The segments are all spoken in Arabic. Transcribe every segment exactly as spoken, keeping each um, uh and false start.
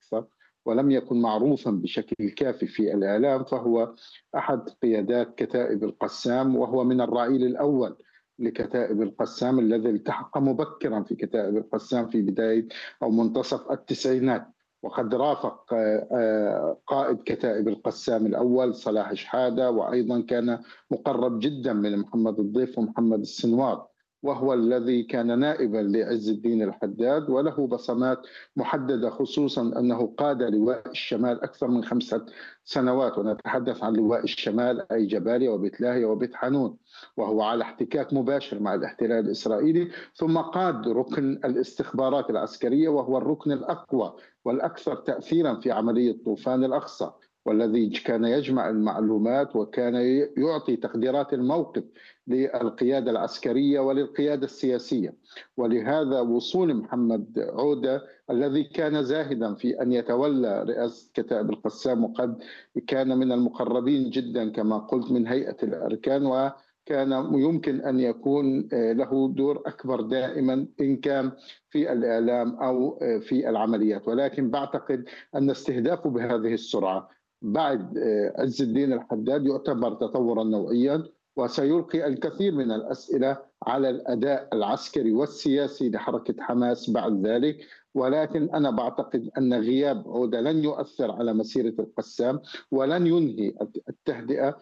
أكثر، ولم يكن معروفا بشكل كافي في الإعلام، فهو أحد قيادات كتائب القسام، وهو من الرعيل الأول لكتائب القسام الذي التحق مبكرا في كتائب القسام في بداية أو منتصف التسعينات، وقد رافق قائد كتائب القسام الأول صلاح شحادة، وأيضا كان مقرب جدا من محمد الضيف ومحمد السنوار، وهو الذي كان نائبا لعز الدين الحداد، وله بصمات محددة، خصوصا أنه قاد لواء الشمال أكثر من خمسة سنوات، ونتحدث عن لواء الشمال أي جباليا وبيت لاهيا وبيت حانون، وهو على احتكاك مباشر مع الاحتلال الإسرائيلي. ثم قاد ركن الاستخبارات العسكرية، وهو الركن الأقوى والأكثر تأثيرا في عملية طوفان الأقصى، والذي كان يجمع المعلومات وكان يعطي تقديرات الموقف للقيادة العسكرية وللقيادة السياسية. ولهذا وصول محمد عودة الذي كان زاهدا في أن يتولى رئاسة كتائب القسام، وقد كان من المقربين جدا كما قلت من هيئة الأركان، و كان يمكن أن يكون له دور أكبر دائما إن كان في الإعلام أو في العمليات. ولكن بعتقد أن استهدافه بهذه السرعة بعد عز الدين الحداد يعتبر تطورا نوعيا، وسيلقي الكثير من الأسئلة على الأداء العسكري والسياسي لحركة حماس بعد ذلك. ولكن أنا بعتقد أن غياب عودة لن يؤثر على مسيرة القسام ولن ينهي التهدئة،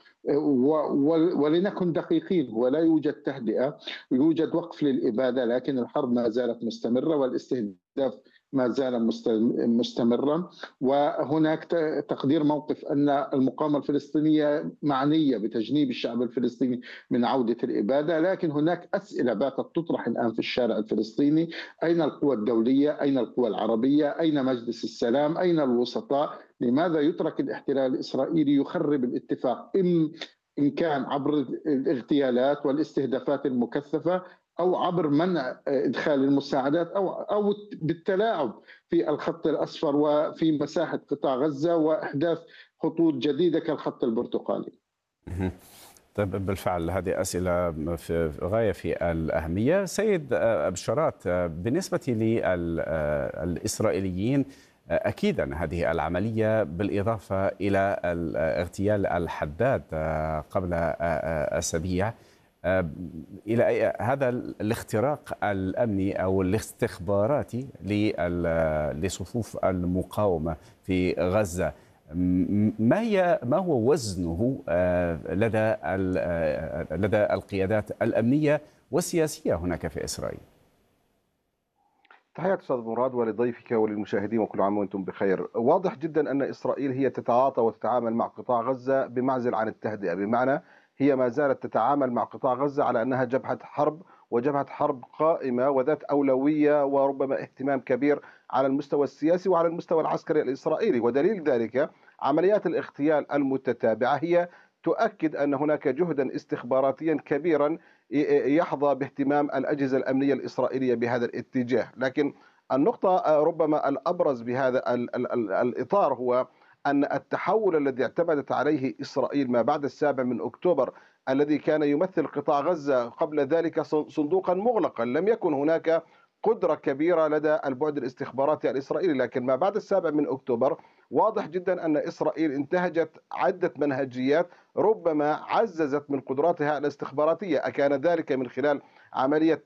ولنكن دقيقين، ولا يوجد تهدئة، يوجد وقف للإبادة، لكن الحرب ما زالت مستمرة والاستهداف ما زال مستمرا. وهناك تقدير موقف أن المقاومة الفلسطينية معنية بتجنيب الشعب الفلسطيني من عودة الإبادة، لكن هناك أسئلة باتت تطرح الآن في الشارع الفلسطيني: أين القوى الدولية؟ أين القوى العربية؟ أين مجلس السلام؟ أين الوسطاء؟ لماذا يترك الاحتلال الإسرائيلي يخرب الاتفاق، إن إن كان عبر الاغتيالات والاستهدافات المكثفة، أو عبر منع إدخال المساعدات، أو أو بالتلاعب في الخط الأصفر وفي مساحة قطاع غزة وإحداث خطوط جديدة كالخط البرتقالي. طيب، بالفعل هذه أسئلة في غاية في الأهمية. سيد أبشارات، بالنسبة للإسرائيليين أكيدا هذه العملية بالإضافة إلى اغتيال الحداد قبل أسابيع، إلى هذا الاختراق الأمني أو الاستخباراتي لصفوف المقاومة في غزة، ما هي ما هو وزنه لدى لدى القيادات الأمنية والسياسية هناك في إسرائيل؟ تحياتي أستاذ مراد ولضيفك وللمشاهدين، وكل عام وأنتم بخير. واضح جدا أن إسرائيل هي تتعاطى وتتعامل مع قطاع غزة بمعزل عن التهدئة، بمعنى هي ما زالت تتعامل مع قطاع غزة على أنها جبهة حرب، وجبهة حرب قائمة وذات أولوية وربما اهتمام كبير على المستوى السياسي وعلى المستوى العسكري الإسرائيلي. ودليل ذلك عمليات الاغتيال المتتابعة هي تؤكد أن هناك جهدا استخباراتيا كبيرا يحظى باهتمام الأجهزة الأمنية الإسرائيلية بهذا الاتجاه. لكن النقطة ربما الأبرز بهذا الإطار هو أن التحول الذي اعتمدت عليه إسرائيل ما بعد السابع من أكتوبر، الذي كان يمثل قطاع غزة قبل ذلك صندوقا مغلقا، لم يكن هناك قدرة كبيرة لدى البعد الاستخباراتي الإسرائيلي. لكن ما بعد السابع من أكتوبر واضح جدا أن إسرائيل انتهجت عدة منهجيات ربما عززت من قدراتها الاستخباراتية، أكان ذلك من خلال عملية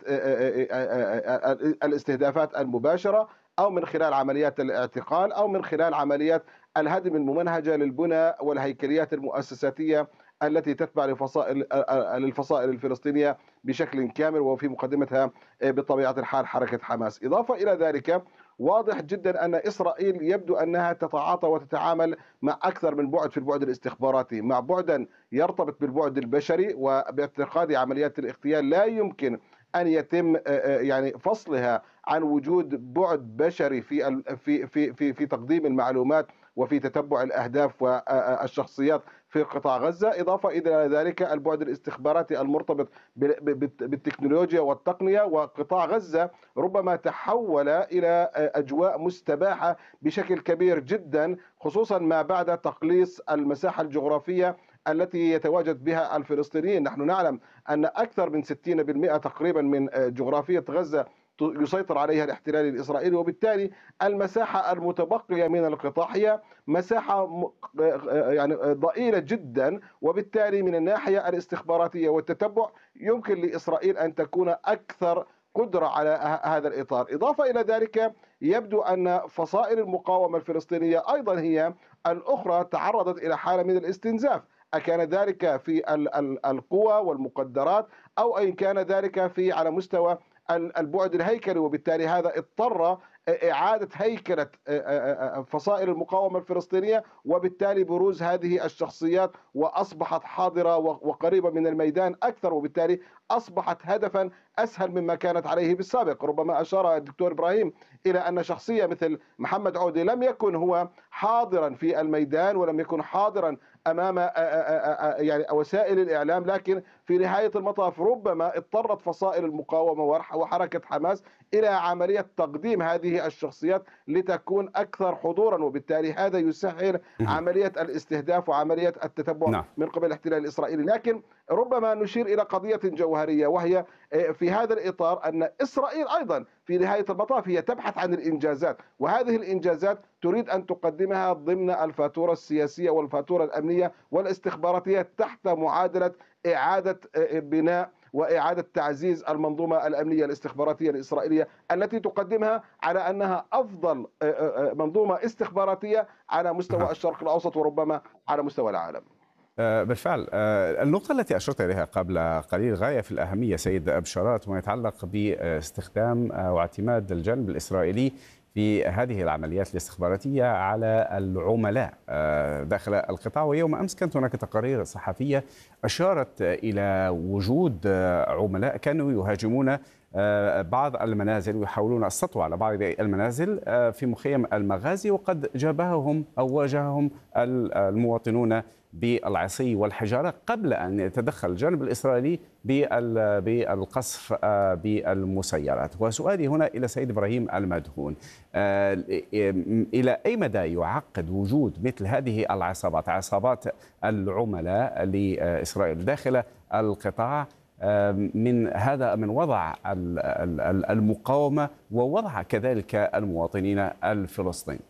الاستهدافات المباشرة، أو من خلال عمليات الاعتقال، أو من خلال عمليات الهدم الممنهجة للبنى والهيكليات المؤسساتية التي تتبع لفصائل للفصائل الفلسطينية بشكل كامل، وفي مقدمتها بطبيعة الحال حركة حماس. إضافة إلى ذلك واضح جدا أن إسرائيل يبدو أنها تتعاطى وتتعامل مع أكثر من بعد في البعد الاستخباراتي، مع بعدا يرتبط بالبعد البشري، وباعتقاد عمليات الاغتيال لا يمكن أن يتم يعني فصلها عن وجود بعد بشري في في في في في تقديم المعلومات وفي تتبع الأهداف والشخصيات في قطاع غزة. إضافة إلى ذلك البعد الاستخباراتي المرتبط بالتكنولوجيا والتقنية، وقطاع غزة ربما تحول إلى أجواء مستباحة بشكل كبير جدا، خصوصا ما بعد تقليص المساحة الجغرافية التي يتواجد بها الفلسطينيين. نحن نعلم أن أكثر من ستين بالمئة تقريبا من جغرافية غزة يسيطر عليها الاحتلال الإسرائيلي، وبالتالي المساحة المتبقية من القطاع هي مساحة يعني ضئيلة جدا، وبالتالي من الناحية الاستخباراتية والتتبع يمكن لإسرائيل أن تكون أكثر قدرة على هذا الإطار. إضافة إلى ذلك يبدو أن فصائل المقاومة الفلسطينية أيضا هي الأخرى تعرضت إلى حالة من الاستنزاف، أكان ذلك في القوى والمقدرات أو أن كان ذلك في على مستوى البعد الهيكلي، وبالتالي هذا اضطر إعادة هيكلة فصائل المقاومة الفلسطينية، وبالتالي بروز هذه الشخصيات وأصبحت حاضرة وقريبة من الميدان أكثر، وبالتالي أصبحت هدفا أسهل مما كانت عليه بالسابق. ربما أشار الدكتور إبراهيم إلى أن شخصية مثل محمد عودة لم يكن هو حاضرا في الميدان ولم يكن حاضرا أمام يعني وسائل الإعلام، لكن في نهاية المطاف ربما اضطرت فصائل المقاومة وحركة حماس إلى عملية تقديم هذه الشخصيات لتكون أكثر حضورا، وبالتالي هذا يسهل عملية الاستهداف وعملية التتبع نعم. من قبل الاحتلال الإسرائيلي. لكن ربما نشير إلى قضية جوهرية، وهي في هذا الإطار أن إسرائيل أيضا في نهاية المطاف هي تبحث عن الإنجازات، وهذه الإنجازات تريد أن تقدمها ضمن الفاتورة السياسية والفاتورة الأمنية والاستخباراتية تحت معادلة إعادة بناء وإعادة تعزيز المنظومة الأمنية الاستخباراتية الإسرائيلية التي تقدمها على أنها أفضل منظومة استخباراتية على مستوى الشرق الأوسط وربما على مستوى العالم. بالفعل النقطة التي أشرت إليها قبل قليل غاية في الأهمية سيد بشارات، وما يتعلق باستخدام واعتماد الجانب الإسرائيلي في هذه العمليات الاستخباراتية على العملاء داخل القطاع. ويوم أمس كانت هناك تقارير صحفية أشارت إلى وجود عملاء كانوا يهاجمون بعض المنازل ويحاولون السطو على بعض المنازل في مخيم المغازي، وقد جابههم أو واجههم المواطنون بالعصي والحجارة قبل أن يتدخل الجانب الإسرائيلي بالقصف بالمسيرات. وسؤالي هنا إلى سيد إبراهيم المدهون، إلى أي مدى يعقد وجود مثل هذه العصابات، عصابات العملاء لإسرائيل داخل القطاع، من هذا من وضع المقاومة ووضع كذلك المواطنين الفلسطينيين؟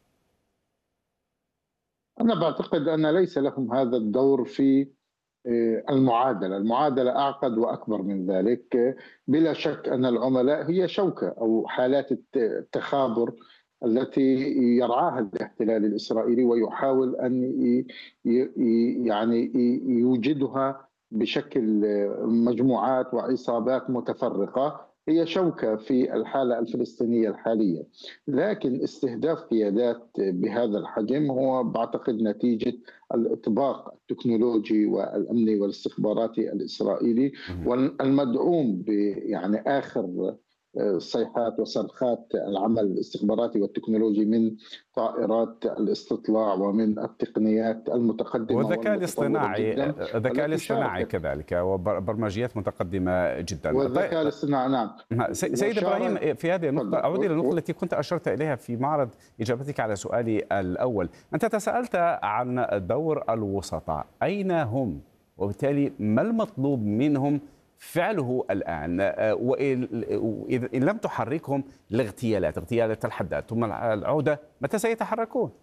أنا بعتقد أن ليس لهم هذا الدور في المعادلة، المعادلة أعقد وأكبر من ذلك. بلا شك أن العملاء هي شوكة أو حالات التخابر التي يرعاها الاحتلال الإسرائيلي ويحاول أن يعني يوجدها بشكل مجموعات وعصابات متفرقة، هي شوكة في الحالة الفلسطينية الحالية. لكن استهداف قيادات بهذا الحجم هو بعتقد نتيجة الإطباق التكنولوجي والأمني والاستخباراتي الإسرائيلي والمدعوم يعني آخر صيحات وصرخات العمل الاستخباراتي والتكنولوجي من طائرات الاستطلاع ومن التقنيات المتقدمة والذكاء الاصطناعي الذكاء الاصطناعي كذلك وبرمجيات متقدمة جدا. والذكاء الاصطناعي نعم. سيد إبراهيم، في هذه النقطة أعود إلى النقطة التي كنت أشرت إليها في معرض إجابتك على سؤالي الأول. أنت تساءلت عن دور الوسطاء، أين هم؟ وبالتالي ما المطلوب منهم فعله الآن؟ وإن لم تحركهم لاغتيالات اغتيالات الحداد ثم العودة، متى سيتحركون؟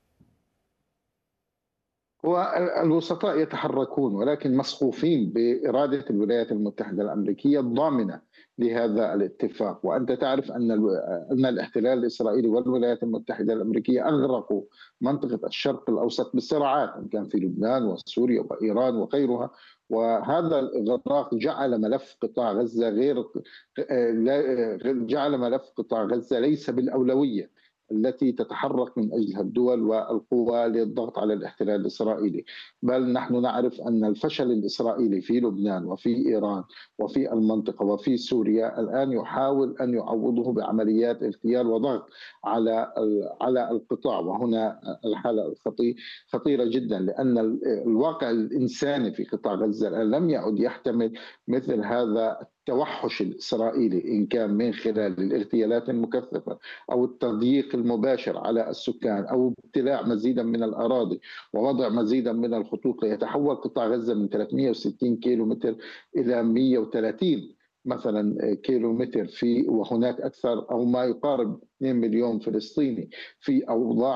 والوسطاء يتحركون ولكن مصفوفين بإرادة الولايات المتحدة الأمريكية الضامنة لهذا الاتفاق. وأنت تعرف أن أن الاحتلال الإسرائيلي والولايات المتحدة الأمريكية أغرقوا منطقة الشرق الأوسط بالصراعات، إن كان في لبنان وسوريا وإيران وغيرها، وهذا الإغراق جعل ملف قطاع غزة غير جعل ملف قطاع غزة ليس بالأولوية التي تتحرك من أجلها الدول والقوى للضغط على الاحتلال الإسرائيلي. بل نحن نعرف أن الفشل الإسرائيلي في لبنان وفي إيران وفي المنطقة وفي سوريا الآن يحاول أن يعوضه بعمليات اغتيال وضغط على على القطاع. وهنا الحالة خطيرة جدا، لأن الواقع الإنساني في قطاع غزة الآن لم يعد يحتمل مثل هذا التوحش الإسرائيلي، إن كان من خلال الاغتيالات المكثفة أو التضييق المباشر على السكان أو ابتلاع مزيدا من الأراضي ووضع مزيدا من الخطوط ليتحول قطاع غزة من ثلاثمئة وستين كيلو متر إلى مئة وثلاثين مثلا كيلومتر في، وهناك أكثر أو ما يقارب اثنين مليون فلسطيني في أوضاع